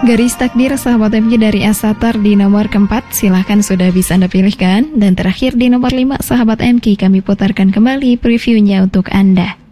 Garis takdir sahabat MG dari Asatar di nomor keempat, silahkan sudah bisa Anda pilihkan. Dan terakhir di nomor 5 sahabat MG, kami putarkan kembali previewnya untuk Anda.